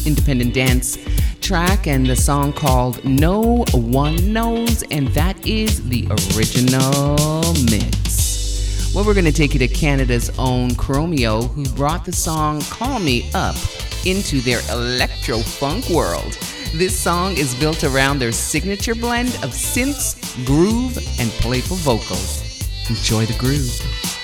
independent dance track and the song called No One Knows, and that is the original mix. Well, we're going to take you to Canada's own Chromeo, who brought the song Call Me Up into their electro-funk world. This song is built around their signature blend of synths, groove, and playful vocals. Enjoy the groove.